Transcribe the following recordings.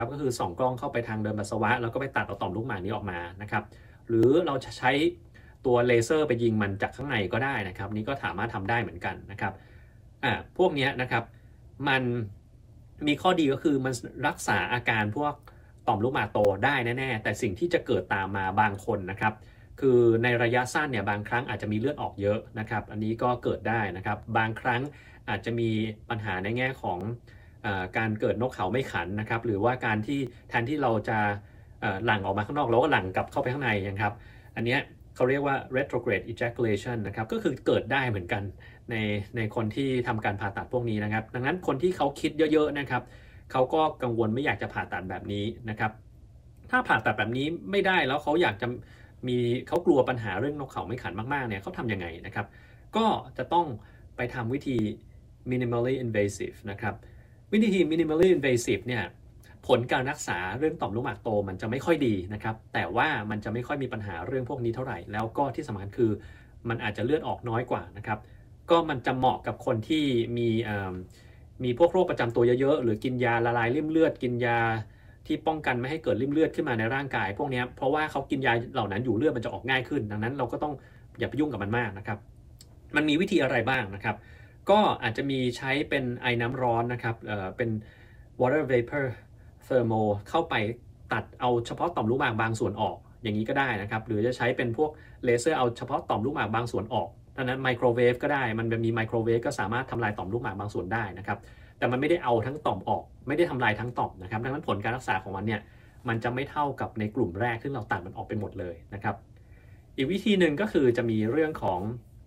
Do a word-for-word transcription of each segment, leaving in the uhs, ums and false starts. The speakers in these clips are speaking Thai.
ก็คือส่องกล้องเข้าไปทางเดินปัสสาวะแล้วก็ไปตัดเอาต่อมลูกหมากนี้ออกมานะครับหรือเราจะใช้ตัวเลเซอร์ไปยิงมันจากข้างในก็ได้นะครับนี่ก็สามารถทำได้เหมือนกันนะครับอ่าพวกนี้นะครับมันมีข้อดีก็คือมันรักษาอาการพวกต่อมลูกหมากโตได้แน่ๆแต่สิ่งที่จะเกิดตามมาบางคนนะครับคือในระยะสั้นเนี่ยบางครั้งอาจจะมีเลือดออกเยอะนะครับอันนี้ก็เกิดได้นะครับบางครั้งอาจจะมีปัญหาในแง่ของการเกิดนกเขาไม่ขันนะครับหรือว่าการที่แทนที่เราจะหลั่งออกมาข้างนอกเราก็หลั่งกลับเข้าไปข้างในนะครับอันนี้เขาเรียกว่า retrograde ejaculation นะครับก็คือเกิดได้เหมือนกันในในคนที่ทำการผ่าตัดพวกนี้นะครับดังนั้นคนที่เขาคิดเยอะๆนะครับเขาก็กังวลไม่อยากจะผ่าตัดแบบนี้นะครับถ้าผ่าตัดแบบนี้ไม่ได้แล้วเขาอยากจะมีเขากลัวปัญหาเรื่องนกเขาไม่ขันมากๆเนี่ยเขาทำยังไงนะครับก็จะต้องไปทำวิธี minimally invasive นะครับวิธี minimally invasive เนี่ยผลการรักษาเรื่องต่อมลูกหมากโตมันจะไม่ค่อยดีนะครับแต่ว่ามันจะไม่ค่อยมีปัญหาเรื่องพวกนี้เท่าไหร่แล้วก็ที่สำคัญคือมันอาจจะเลือดออกน้อยกว่านะครับก็มันจะเหมาะกับคนที่มีมีพวกโรคประจำตัวเยอะๆหรือกินยาละลายริ่มเลือดกินยาที่ป้องกันไม่ให้เกิดริ่มเลือดขึ้นมาในร่างกายพวกนี้เพราะว่าเขากินยาเหล่านั้นอยู่เลือดมันจะออกง่ายขึ้นดังนั้นเราก็ต้องอย่าไปยุ่งกับมันมากนะครับมันมีวิธีอะไรบ้างนะครับก็อาจจะมีใช้เป็นไอ้น้ำร้อนนะครับเอ่อเป็น water vapor thermo เข้าไปตัดเอาเฉพาะต่อมลูกหมากบางส่วนออกอย่างนี้ก็ได้นะครับหรือจะใช้เป็นพวกเลเซอร์เอาเฉพาะต่อมลูกหมากบางส่วนออกดังนั้นไมโครเวฟก็ได้มันมีไมโครเวฟก็สามารถทำลายต่อมลูกหมากบางส่วนได้นะครับแต่มันไม่ได้เอาทั้งต่อมออกไม่ได้ทำลายทั้งต่อมนะครับดังนั้นผลการรักษาของมันเนี่ยมันจะไม่เท่ากับในกลุ่มแรกที่เราตัดมันออกไปหมดเลยนะครับอีกวิธีหนึ่งก็คือจะมีเรื่องของ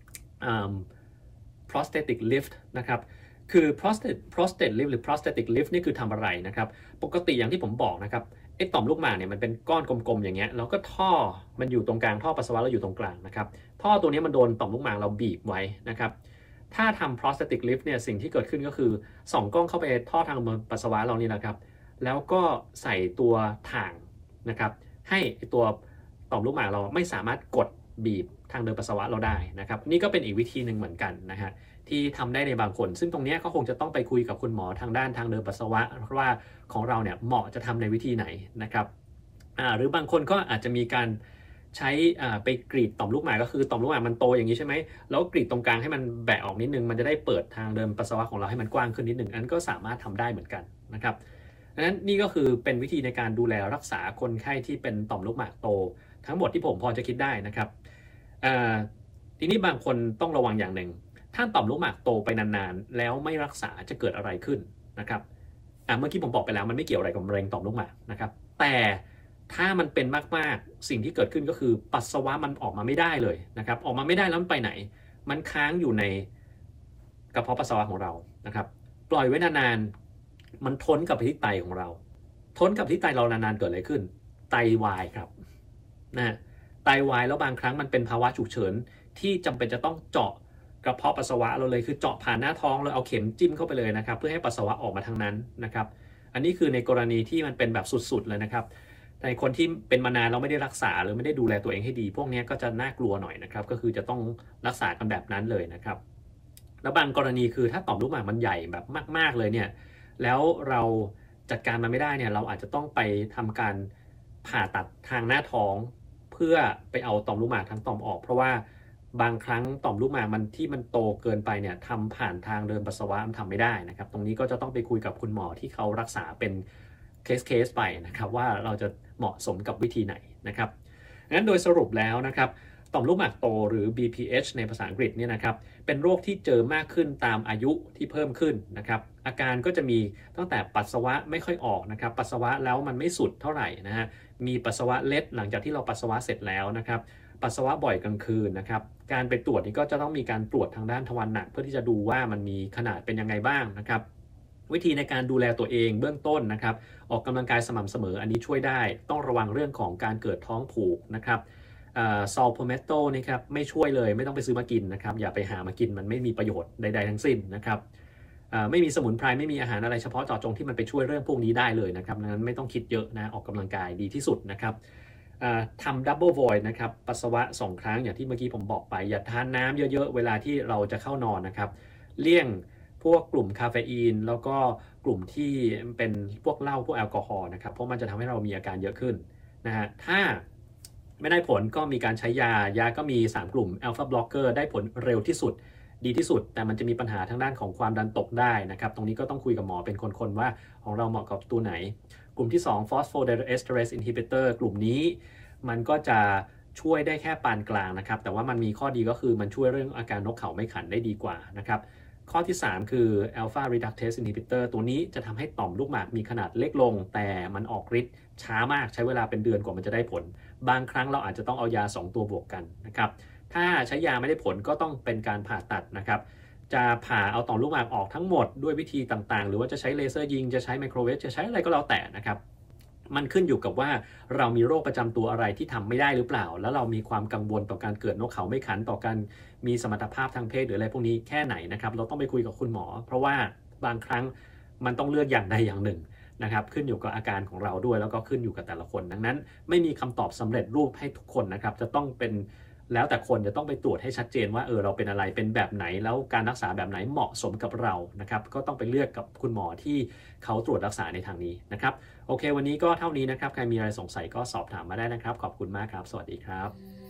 prosthetic lift นะครับคือ prostate prostate lift หรือ prosthetic lift นี่คือทำอะไรนะครับปกติอย่างที่ผมบอกนะครับไอ้ต่อมลูกหมากเนี่ยมันเป็นก้อนกลมๆอย่างเงี้ยแล้วก็ท่อมันอยู่ตรงกลางท่อปัสสาวะเราอยู่ตรงกลางนะครับท่อตัวนี้มันโดนต่อมลูกหมากเราบีบไว้นะครับถ้าทำ prosthetic lift เนี่ยสิ่งที่เกิดขึ้นก็คือส่องกล้องเข้าไปท่อทางปัสสาวะเรานี่นะครับแล้วก็ใส่ตัวถ่างนะครับให้ตัวต่อมลูกหมากเราไม่สามารถกดบีบทางเดินปัสสาวะเราได้นะครับนี่ก็เป็นอีกวิธีหนึ่งเหมือนกันนะฮะที่ทำได้ในบางคนซึ่งตรงนี้ก็คงจะต้องไปคุยกับคุณหมอทางด้านทางเดินปัสสาวะเพราะว่าของเราเนี่ยเหมาะจะทำในวิธีไหนนะครับหรือบางคนก็อาจจะมีการใช้ไปกรีดต่อมลูกหมากก็คือต่อมลูกหมากมันโตอย่างนี้ใช่ไหมแล้วกรีดตรงกลางให้มันแบะออกนิดนึงมันจะได้เปิดทางเดินปัสสาวะของเราให้มันกว้างขึ้นนิดนึงอันก็สามารถทำได้เหมือนกันนะครับดังนั้นนี่ก็คือเป็นวิธีในการดูแลรักษาคนไข้ที่เป็นต่อมลูกหมากโตทั้งหมดที่ผมพอจะคิดได้นะครับทีนี้บางคนต้องระวังอย่างหนึ่งถ้าต่อมลูกหมากโตไปนานๆแล้วไม่รักษาจะเกิดอะไรขึ้นนะครับเมื่อกี้ผมบอกไปแล้วมันไม่เกี่ยวอะไรกับมะเร็งต่อมลูกหมากนะครับแต่ถ้ามันเป็นมากๆสิ่งที่เกิดขึ้นก็คือปัสสาวะมันออกมาไม่ได้เลยนะครับออกมาไม่ได้แล้วมันไปไหนมันค้างอยู่ในกระเพาะปัสสาวะของเรานะครับปล่อยไว้นานๆมันทนกับที่ไตของเราทนกับที่ไตเรานานๆเกิดอะไรขึ้นไตวายครับนะไตวายแล้วบางครั้งมันเป็นภาวะฉุกเฉินที่จำเป็นจะต้องเจาะกระเพาะปัสสาวะเราเลยคือเจาะผ่านหน้าท้องแล้วเอาเข็มจิ้มเข้าไปเลยนะครับเพื่อให้ปัสสาวะออกมาทางนั้นนะครับอันนี้คือในกรณีที่มันเป็นแบบสุดๆเลยนะครับในคนที่เป็นมานานเราไม่ได้รักษาหรือไม่ได้ดูแลตัวเองให้ดีพวกนี้ก็จะน่ากลัวหน่อยนะครับก็คือจะต้องรักษากันแบบนั้นเลยนะครับแล้วบางกรณีคือถ้าต่อมลูกหมากมันใหญ่แบบมากๆเลยเนี่ยแล้วเราจัดการมันไม่ได้เนี่ยเราอาจจะต้องไปทำการผ่าตัดทางหน้าท้องเพื่อไปเอาต่อมลูกหมากทั้งต่อมออกเพราะว่าบางครั้งต่อมลูกหมากมันที่มันโตเกินไปเนี่ยทำผ่านทางเดินปัสสาวะมันทำไม่ได้นะครับตรงนี้ก็จะต้องไปคุยกับคุณหมอที่เขารักษาเป็นเคสเคสไปนะครับว่าเราจะเหมาะสมกับวิธีไหนนะครับงั้นโดยสรุปแล้วนะครับต่อมลูกหมากโตหรือ บี พี เอช ในภาษาอังกฤษเนี่ยนะครับเป็นโรคที่เจอมากขึ้นตามอายุที่เพิ่มขึ้นนะครับอาการก็จะมีตั้งแต่ปัสสาวะไม่ค่อยออกนะครับปัสสาวะแล้วมันไม่สุดเท่าไหร่นะฮะมีปัสสาวะเล็ดหลังจากที่เราปัสสาวะเสร็จแล้วนะครับปัสสาวะบ่อยกลางคืนนะครับการไปตรวจนี่ก็จะต้องมีการตรวจทางด้านทวารหนักเพื่อที่จะดูว่ามันมีขนาดเป็นยังไงบ้างนะครับวิธีในการดูแลตัวเองเบื้องต้นนะครับออกกำลังกายสม่ำเสมออันนี้ช่วยได้ต้องระวังเรื่องของการเกิดท้องผูกนะครับซอลโพเมโตนี่ครับไม่ช่วยเลยไม่ต้องไปซื้อมากินนะครับอย่าไปหามากินมันไม่มีประโยชน์ใดๆทั้งสิ้นนะครับไม่มีสมุนไพรไม่มีอาหารอะไรเฉพาะเจาะจงที่มันไปช่วยเรื่องพวกนี้ได้เลยนะครับดังนั้นไม่ต้องคิดเยอะนะออกกำลังกายดีที่สุดนะครับทำดับเบิลวอยด์นะครับปัสสาวะสองครั้งอย่างที่เมื่อกี้ผมบอกไปอย่าทานน้ำเยอะๆเวลาที่เราจะเข้านอนนะครับเลี่ยงพวกกลุ่มคาเฟอีนแล้วก็กลุ่มที่เป็นพวกเหล้าพวกแอลกอฮอล์นะครับเพราะมันจะทำให้เรามีอาการเยอะขึ้นนะฮะถ้าไม่ได้ผลก็มีการใช้ยายาก็มีสามกลุ่มอัลฟาบล็อกเกอร์ได้ผลเร็วที่สุดดีที่สุดแต่มันจะมีปัญหาทางด้านของความดันตกได้นะครับตรงนี้ก็ต้องคุยกับหมอเป็นคนๆว่าของเราเหมาะกับตัวไหนกลุ่มที่สอง phosphodiesterase inhibitor กลุ่มนี้มันก็จะช่วยได้แค่ปานกลางนะครับแต่ว่ามันมีข้อดีก็คือมันช่วยเรื่องอาการนกเขาไม่ขันได้ดีกว่านะครับข้อที่สามคือ alpha reductase inhibitor ตัวนี้จะทำให้ต่อมลูกหมากมีขนาดเล็กลงแต่มันออกฤทธิ์ช้ามากใช้เวลาเป็นเดือนกว่ามันจะได้ผลบางครั้งเราอาจจะต้องเอายาสองตัวบวกกันนะครับถ้าใช้ยาไม่ได้ผลก็ต้องเป็นการผ่าตัดนะครับจะผ่าเอาต่อมลูกหมากออกทั้งหมดด้วยวิธีต่างๆหรือว่าจะใช้เลเซอร์ยิงจะใช้ไมโครเวฟจะใช้อะไรก็แล้วแต่นะครับมันขึ้นอยู่กับว่าเรามีโรคประจำตัวอะไรที่ทำไม่ได้หรือเปล่าแล้วเรามีความกังวลต่อการเกิดนกเขาไม่ขันต่อการมีสมรรถภาพทางเพศหรืออะไรพวกนี้แค่ไหนนะครับเราต้องไปคุยกับคุณหมอเพราะว่าบางครั้งมันต้องเลือกอย่างใดอย่างหนึ่งนะครับขึ้นอยู่กับอาการของเราด้วยแล้วก็ขึ้นอยู่กับแต่ละคนดังนั้นไม่มีคำตอบสำเร็จรูปให้ทุกคนนะครับจะต้องเป็นแล้วแต่คนจะต้องไปตรวจให้ชัดเจนว่าเออเราเป็นอะไรเป็นแบบไหนแล้วการรักษาแบบไหนเหมาะสมกับเรานะครับก็ต้องไปเลือกกับคุณหมอที่เขาตรวจรักษาในทางนี้นะครับโอเควันนี้ก็เท่านี้นะครับใครมีอะไรสงสัยก็สอบถามมาได้นะครับขอบคุณมากครับสวัสดีครับ